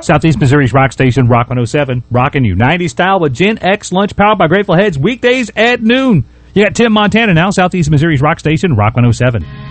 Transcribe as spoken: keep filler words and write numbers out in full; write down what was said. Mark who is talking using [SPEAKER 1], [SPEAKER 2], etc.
[SPEAKER 1] Southeast Missouri's rock station, Rock one oh seven, rocking you nineties style with Gen X lunch powered by Grateful Heads weekdays at noon. You got Tim Montana now, Southeast Missouri's rock station, Rock one oh seven.